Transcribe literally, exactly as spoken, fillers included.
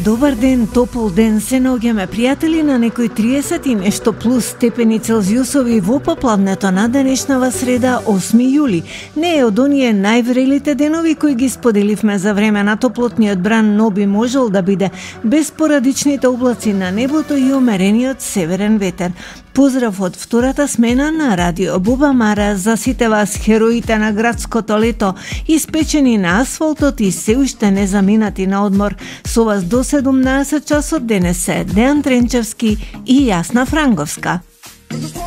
Добар ден, топол ден, се наоѓаме пријатели на некои триесет и нешто плюс степени Целзиусови во попладнето на денешнава среда, осми јули. Не е од оние најврелите денови кои ги споделивме за време на топлотниот бран, но би можел да биде без порадичните облаци на небото и умерениот северен ветер. Поздрав од втората смена на Радио Буба Мара за сите вас хероите на градското лето, испечени на асфалтот и се уште не заминати на одмор. Со вас до седумнаесет часот денес се Дејан Тренчевски и Јасна Франговска.